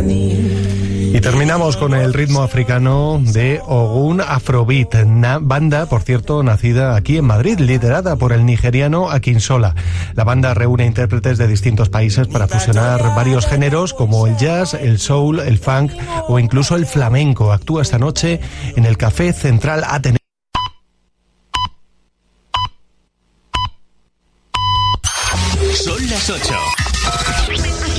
Y terminamos con el ritmo africano de Ogun Afrobeat, banda, por cierto, nacida aquí en Madrid, liderada por el nigeriano Akinsola. La banda reúne intérpretes de distintos países para fusionar varios géneros como el jazz, el soul, el funk o incluso el flamenco. Actúa esta noche en el Café Central Ateneo. Son las 8.